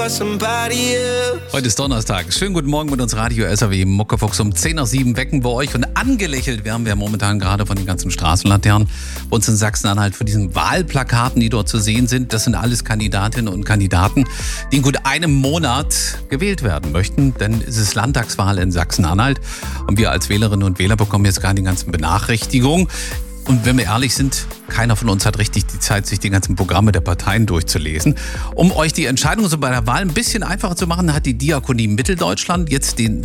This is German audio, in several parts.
Heute ist Donnerstag. Schönen guten Morgen mit uns Radio SAW Muckefuchs. Um 6:10 wecken wir euch und angelächelt werden wir momentan gerade von den ganzen Straßenlaternen bei uns in Sachsen-Anhalt von diesen Wahlplakaten, die dort zu sehen sind. Das sind alles Kandidatinnen und Kandidaten, die in gut einem Monat gewählt werden möchten. Denn es ist Landtagswahl in Sachsen-Anhalt und wir als Wählerinnen und Wähler bekommen jetzt gerade die ganzen Benachrichtigungen. Und wenn wir ehrlich sind, keiner von uns hat richtig die Zeit, sich die ganzen Programme der Parteien durchzulesen. Um euch die Entscheidung so bei der Wahl ein bisschen einfacher zu machen, hat die Diakonie Mitteldeutschland jetzt den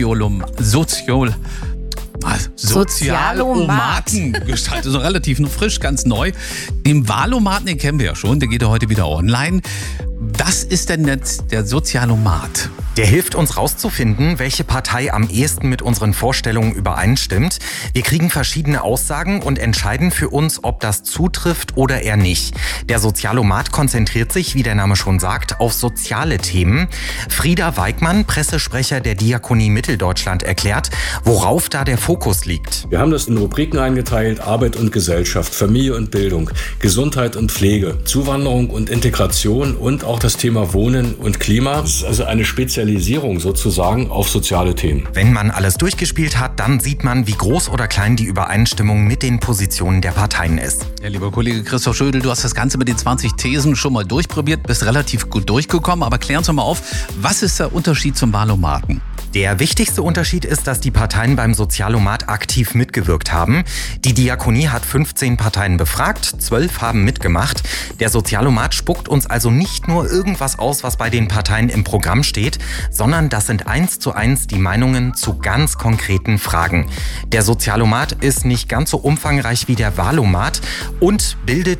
Sozialomaten gestaltet. So relativ frisch, ganz neu. Den Wahlomaten, den kennen wir ja schon, der geht ja heute wieder online. Was ist denn jetzt der Sozialomat? Der hilft uns rauszufinden, welche Partei am ehesten mit unseren Vorstellungen übereinstimmt. Wir kriegen verschiedene Aussagen und entscheiden für uns, ob das zutrifft oder eher nicht. Der Sozialomat konzentriert sich, wie der Name schon sagt, auf soziale Themen. Frieda Weigmann, Pressesprecher der Diakonie Mitteldeutschland, erklärt, worauf da der Fokus liegt. Wir haben das in Rubriken eingeteilt: Arbeit und Gesellschaft, Familie und Bildung, Gesundheit und Pflege, Zuwanderung und Integration und auch das Thema Wohnen und Klima. Das ist also eine Spezialisierung sozusagen auf soziale Themen. Wenn man alles durchgespielt hat, dann sieht man, wie groß oder klein die Übereinstimmung mit den Positionen der Parteien ist. Ja, lieber Kollege Christoph Schödel, du hast das Ganze mit den 20 Thesen schon mal durchprobiert, bist relativ gut durchgekommen, aber klär uns doch mal auf, was ist der Unterschied zum Wahlomaten? Der wichtigste Unterschied ist, dass die Parteien beim Sozialomat aktiv mitgewirkt haben. Die Diakonie hat 15 Parteien befragt, 12 haben mitgemacht. Der Sozialomat spuckt uns also nicht nur irgendwas aus, was bei den Parteien im Programm steht, sondern das sind 1:1 die Meinungen zu ganz konkreten Fragen. Der Sozialomat ist nicht ganz so umfangreich wie der Wahlomat und bildet